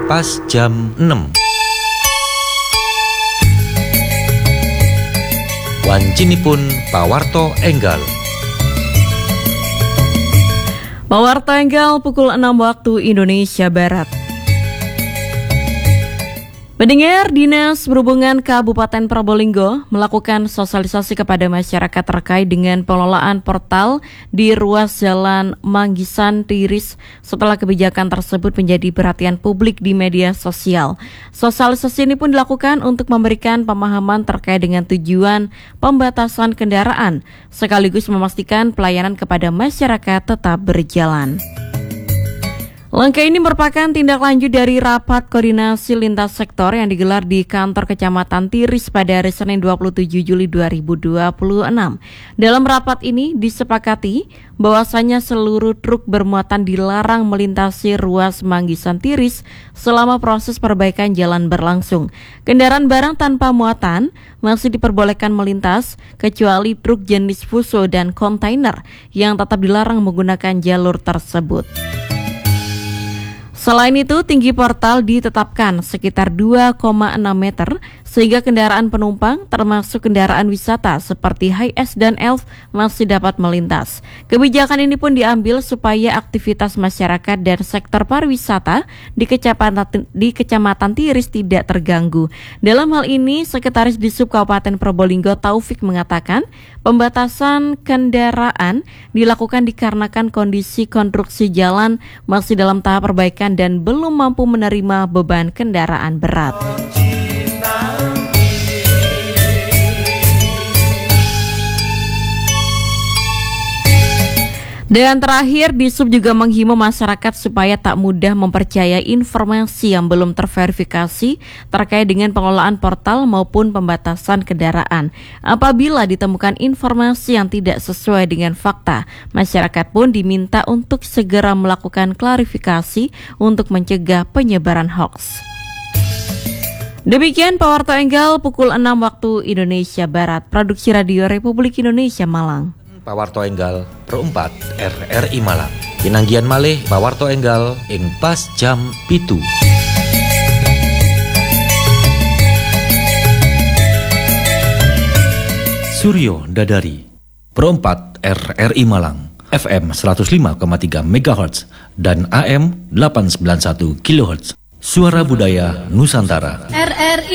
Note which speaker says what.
Speaker 1: pas jam 6. Wancinipun pawarto enggal.
Speaker 2: Pawarto enggal pukul 6 waktu Indonesia Barat. Pendengar, Dinas Perhubungan Kabupaten Probolinggo melakukan sosialisasi kepada masyarakat terkait dengan pengelolaan portal di ruas Jalan Manggisan Tiris setelah kebijakan tersebut menjadi perhatian publik di media sosial. Sosialisasi ini pun dilakukan untuk memberikan pemahaman terkait dengan tujuan pembatasan kendaraan, sekaligus memastikan pelayanan kepada masyarakat tetap berjalan. Langkah ini merupakan tindak lanjut dari rapat koordinasi lintas sektor yang digelar di kantor Kecamatan Tiris pada hari Senin 27 Juli 2026. Dalam rapat ini disepakati bahwasanya seluruh truk bermuatan dilarang melintasi ruas Manggisan Tiris selama proses perbaikan jalan berlangsung. Kendaraan barang tanpa muatan masih diperbolehkan melintas kecuali truk jenis fuso dan kontainer yang tetap dilarang menggunakan jalur tersebut. Selain itu, tinggi portal ditetapkan sekitar 2,6 meter sehingga kendaraan penumpang termasuk kendaraan wisata seperti Hiace dan Elf masih dapat melintas. Kebijakan ini pun diambil supaya aktivitas masyarakat dan sektor pariwisata di Kecamatan Tiris tidak terganggu. Dalam hal ini, Sekretaris Disub Kabupaten Probolinggo Taufik mengatakan pembatasan kendaraan dilakukan dikarenakan kondisi konstruksi jalan masih dalam tahap perbaikan dan belum mampu menerima beban kendaraan berat. Dan terakhir, Disub juga menghimbau masyarakat supaya tak mudah mempercayai informasi yang belum terverifikasi terkait dengan pengelolaan portal maupun pembatasan kendaraan. Apabila ditemukan informasi yang tidak sesuai dengan fakta, masyarakat pun diminta untuk segera melakukan klarifikasi untuk mencegah penyebaran hoaks. Demikian Pawarto Enggal pukul 6 waktu Indonesia Barat. Produksi Radio Republik Indonesia Malang.
Speaker 1: Pawarto enggal Pro 4 RRI Malang. Pinanggian malih Pawarto enggal ing pas jam 7. Suryo Dadari Pro 4 RRI Malang, FM 105,3 MHz dan AM 891 kHz. Suara Budaya Nusantara. RRI